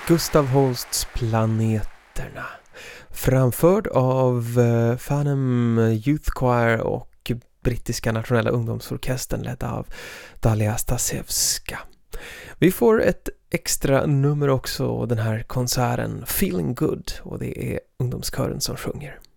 Gustav Holsts Planeterna, framförd av Farnham Youth Choir och brittiska nationella ungdomsorkestern ledd av Dalia Stasevska. Vi får ett extra nummer också den här konserten, Feeling Good, och det är ungdomskören som sjunger.